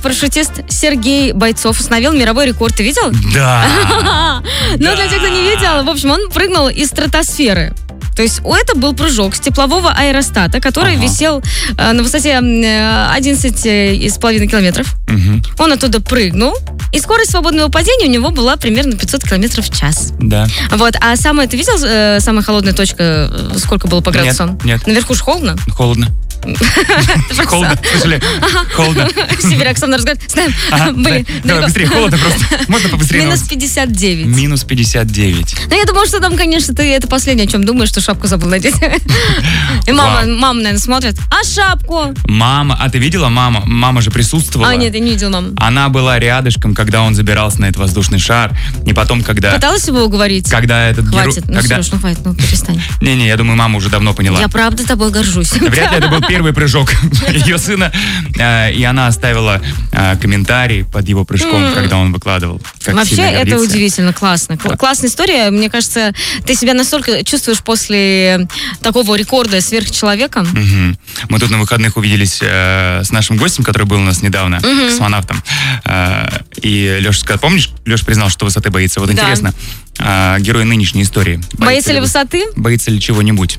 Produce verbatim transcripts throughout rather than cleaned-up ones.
парашютист Сергей Бойцов установил мировой рекорд. Ты видел? Да. Ну, для тех, кто не видел, в общем, он прыгнул из стратосферы. То есть это был прыжок с теплового аэростата, который ага. висел э, на высоте одиннадцать с половиной километров. Угу. Он оттуда прыгнул, и скорость свободного падения у него была примерно пятьсот километров в час. Да. Вот. А самое, ты видел, э, самая холодная точка, сколько было по градусам? Нет, нет. Наверху же холодно? Холодно. Холодно, слышали? Холодно. Сибиряк со мной разговаривает. Были. Давай быстрее, холодно просто. Можно побыстрее? Минус пятьдесят девять. Минус пятьдесят девять. Ну, я думаю, что там, конечно, ты это последнее, о чем думаешь, что шапку забыл надеть. И мама, мама, наверное, смотрит. А шапку? Мама, а ты видела маму? Мама же присутствовала. А, нет, я не видела маму. Она была рядышком, когда он забирался на этот воздушный шар. И потом, когда... Пыталась его уговорить? Когда этот... Хватит, ну, когда... Сереж, ну хватит, ну перестань. Не-не, я думаю, мама уже давно поняла. Я правда тобой горжусь. Вряд ли это был первый прыжок ее сына. И она оставила комментарий под его прыжком, mm. когда он выкладывал. Вообще, это удивительно, классно. Вот. Классная история. Мне кажется, ты себя настолько чувствуешь после такого рекорда сверхчеловека. Mm-hmm. Мы тут на выходных увиделись э, с нашим гостем, который был у нас недавно, mm-hmm. космонавтом. Э, и Леша сказал, помнишь, Леша признал, что высоты боится. Вот да. интересно, э, герой нынешней истории. Боится, боится ли высоты? Боится ли чего-нибудь?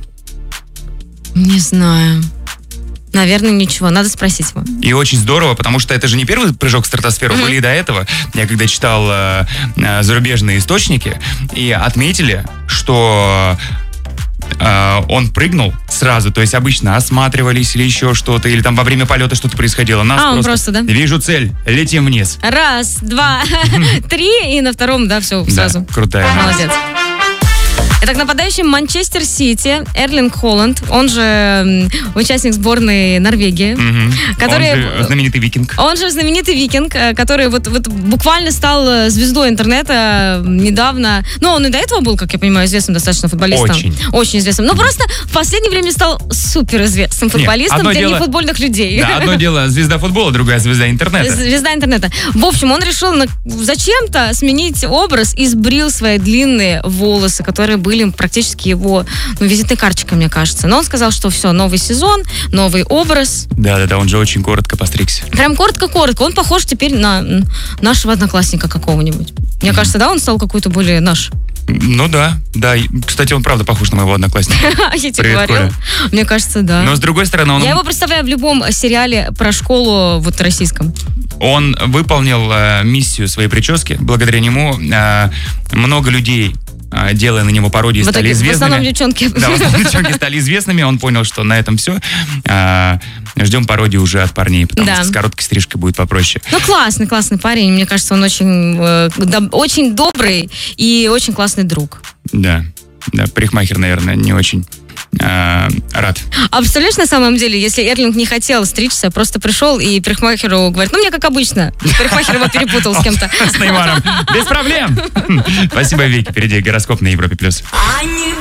Не знаю. Наверное, ничего. Надо спросить его. И очень здорово, потому что это же не первый прыжок в стратосферу. Mm-hmm. Были и до этого. Я когда читал э, э, зарубежные источники, и отметили, что э, он прыгнул сразу. То есть обычно осматривались или еще что-то, или там во время полета что-то происходило. Нас а, просто, просто, да? Вижу цель, летим вниз. Раз, два, три, и на втором, да, все, сразу. Да, крутая. Молодец. Итак, нападающий Манчестер Сити Эрлинг Холланд, он же участник сборной Норвегии, угу. который... Он же знаменитый викинг. Он же знаменитый викинг, который вот, вот буквально стал звездой интернета недавно. Ну, он и до этого был, как я понимаю, известным достаточно футболистом. Очень. Очень известным. Но просто в последнее время стал суперизвестным футболистом Нет, для дело... нефутбольных людей. Да, одно дело звезда футбола, другая звезда интернета. Звезда интернета. В общем, он решил на... зачем-то сменить образ и сбрил свои длинные волосы, которые были были практически его ну, визитной карточкой, мне кажется. Но он сказал, что все, новый сезон, новый образ. Да-да-да, он же очень коротко постригся. Прям коротко-коротко. Он похож теперь на нашего одноклассника какого-нибудь. Мне mm-hmm. кажется, да, он стал какой-то более наш. Ну да, да. Кстати, он правда похож на моего одноклассника. Я тебе говорила. Мне кажется, да. Но с другой стороны, он... Я его представляю в любом сериале про школу вот российском. Он выполнил э, миссию своей прически. Благодаря нему э, много людей, э, делая на него пародии, стали итоге, известными. В основном девчонки. Да, в основном девчонки стали известными. Он понял, что на этом все. Э, ждем пародии уже от парней, потому да. что с короткой стрижкой будет попроще. Ну, классный, классный парень. Мне кажется, он очень, э, доб- очень добрый и очень классный друг. Да, да, парикмахер, наверное, не очень... Э, рад. А представляешь, на самом деле, если Эрлинг не хотел стричься, просто пришел и парикмахеру говорит, ну, мне как обычно. Парикмахер его перепутал с кем-то. С Неймаром. Без проблем. Спасибо, Вики. Впереди гороскоп на Европе+.